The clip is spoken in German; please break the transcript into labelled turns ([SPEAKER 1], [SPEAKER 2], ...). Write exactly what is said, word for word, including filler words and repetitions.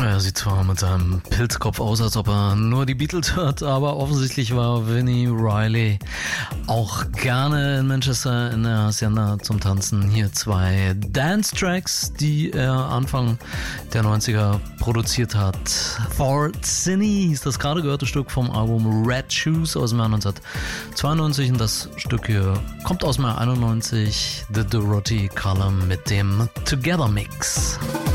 [SPEAKER 1] Er sieht zwar mit seinem Pilzkopf aus, als ob er nur die Beatles hört, aber offensichtlich war Vinnie Riley auch gerne in Manchester in der Hacienda zum Tanzen. Hier zwei Dance-Tracks, die er Anfang der neunziger produziert hat. For Cine hieß das gerade gehörte Stück vom Album Red Shoes aus dem Jahr neunzehnhundertzweiundneunzig und das Stück hier kommt aus dem Jahr einundneunzig, The Dorothy Column mit dem Together Mix.